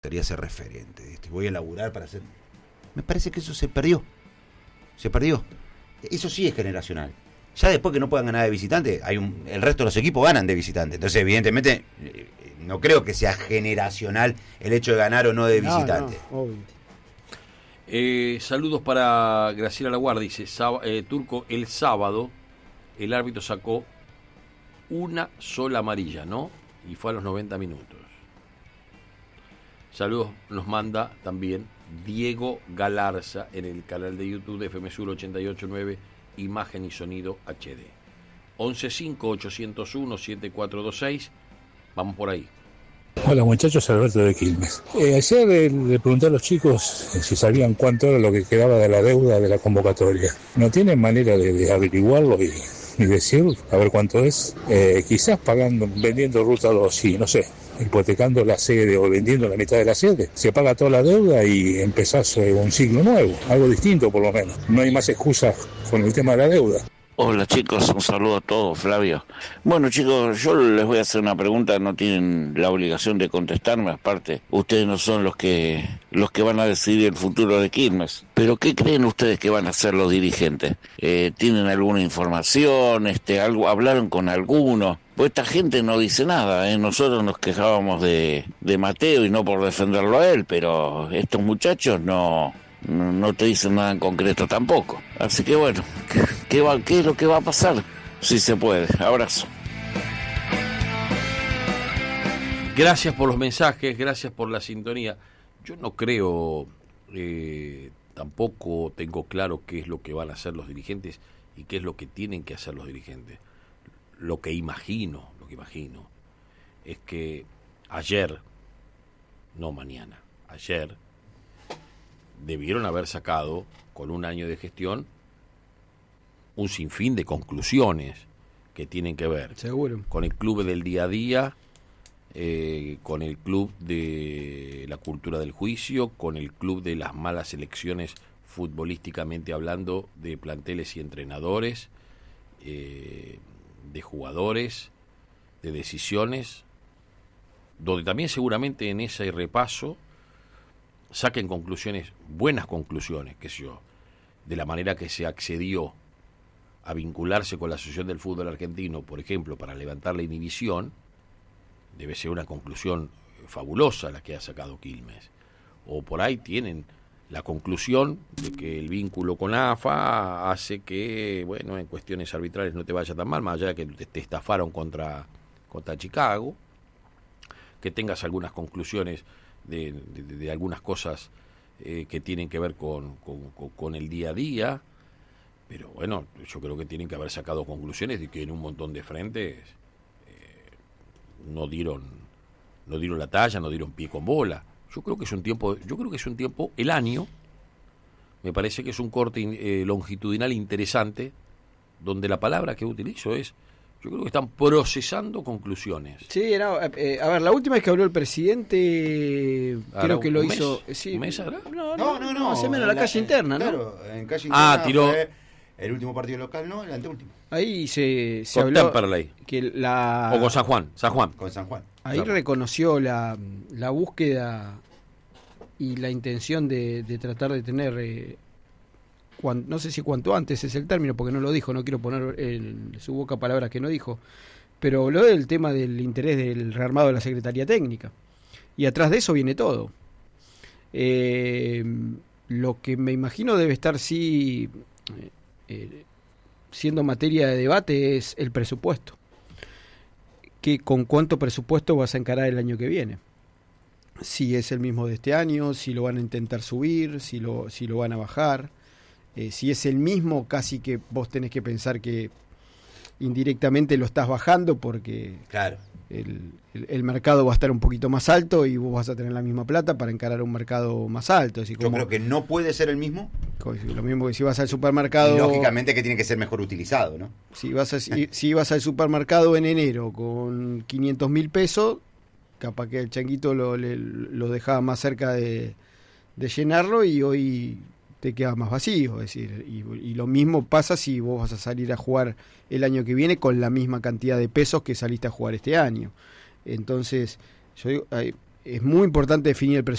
gustaría ser referente, voy a laburar para ser... Me parece que eso se perdió. Eso sí es generacional. Ya después que no puedan ganar de visitante, el resto de los equipos ganan de visitante. Entonces, evidentemente, no creo que sea generacional el hecho de ganar o no de visitante. No, obvio. Saludos para Graciela Laguardia, dice Turco, el sábado el árbitro sacó una sola amarilla, ¿no? Y fue a los 90 minutos. Saludos nos manda también Diego Galarza en el canal de YouTube de FM Sur 889, imagen y sonido HD. 115-801-7426, vamos por ahí. Hola muchachos, Alberto de Quilmes. Ayer le pregunté a los chicos si sabían cuánto era lo que quedaba de la deuda de la convocatoria. ¿No tienen manera de averiguarlo y decir a ver cuánto es? Quizás vendiendo Ruta 2 y no sé, hipotecando la sede o vendiendo la mitad de la sede, se paga toda la deuda y empezás un ciclo nuevo, algo distinto por lo menos. No hay más excusas con el tema de la deuda. Hola chicos, un saludo a todos, Flavio. Bueno chicos, yo les voy a hacer una pregunta, no tienen la obligación de contestarme, aparte, ustedes no son los que van a decidir el futuro de Quilmes. Pero ¿qué creen ustedes que van a hacer los dirigentes? ¿Tienen alguna información? ¿Hablaron con alguno? Pues esta gente no dice nada, Nosotros nos quejábamos de Mateo y no por defenderlo a él, pero estos muchachos no te dicen nada en concreto tampoco. Así que bueno, ¿qué es lo que va a pasar? Si se puede. Abrazo. Gracias por los mensajes, gracias por la sintonía. Yo no creo, tampoco tengo claro qué es lo que van a hacer los dirigentes y qué es lo que tienen que hacer los dirigentes. Lo que imagino es que ayer, no mañana, ayer debieron haber sacado, con un año de gestión, un sinfín de conclusiones que tienen que ver seguro con el club del día a día, con el club de la cultura del juicio, con el club de las malas elecciones futbolísticamente hablando de planteles y entrenadores, de jugadores, de decisiones, donde también seguramente en ese repaso saquen conclusiones, buenas conclusiones, de la manera que se accedió a vincularse con la Asociación del Fútbol Argentino, por ejemplo, para levantar la inhibición. Debe ser una conclusión fabulosa la que ha sacado Quilmes. O por ahí tienen la conclusión de que el vínculo con AFA hace que, bueno, en cuestiones arbitrales no te vaya tan mal, más allá de que te estafaron contra Chicago, que tengas algunas conclusiones de algunas cosas que tienen que ver con el día a día, pero bueno, yo creo que tienen que haber sacado conclusiones de que en un montón de frentes no dieron la talla, no dieron pie con bola. Yo creo que es un tiempo, el año, me parece que es un corte longitudinal interesante, donde la palabra que utilizo es, yo creo que están procesando conclusiones. Sí, a ver, la última vez que habló el presidente, creo que lo hizo... ¿Un mes ahora? No, hace menos, la calle interna, ¿no? Claro, en calle interna tiró... fue el último partido local, no, el anteúltimo. Ahí se con habló... Temperley. O con San Juan. Con San Juan. Ahí reconoció la búsqueda y la intención de tratar de tener... no sé si cuanto antes es el término, porque no lo dijo, no quiero poner en su boca palabras que no dijo, pero habló del tema del interés del rearmado de la Secretaría Técnica, y atrás de eso viene todo. Lo que me imagino debe estar siendo materia de debate es el presupuesto. ¿Con cuánto presupuesto vas a encarar el año que viene? Si es el mismo de este año, si lo van a intentar subir, si lo van a bajar. Si es el mismo, casi que vos tenés que pensar que indirectamente lo estás bajando porque claro, el mercado va a estar un poquito más alto y vos vas a tener la misma plata para encarar un mercado más alto. Así como, yo creo que no puede ser el mismo. Lo mismo que si vas al supermercado... Y lógicamente que tiene que ser mejor utilizado, ¿no? Si vas al supermercado en enero con 500.000 pesos, capaz que el changuito lo dejaba más cerca de llenarlo y hoy... te queda más vacío, es decir, y lo mismo pasa si vos vas a salir a jugar el año que viene con la misma cantidad de pesos que saliste a jugar este año. Entonces, yo digo, es muy importante definir el presupuesto.